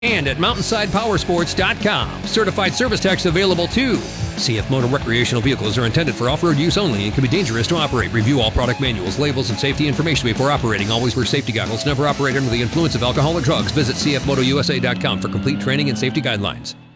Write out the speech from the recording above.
And at MountainsidePowersports.com. Certified service techs available too. CF Moto recreational vehicles are intended for off-road use only and can be dangerous to operate. Review all product manuals, labels, and safety information before operating. Always wear safety goggles. Never operate under the influence of alcohol or drugs. Visit CFMotoUSA.com for complete training and safety guidelines.